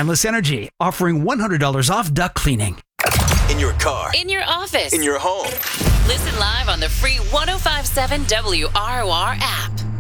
Endless Energy, offering $100 off duct cleaning. In your car. In your office. In your home. Listen live on the free 105.7 WROR app.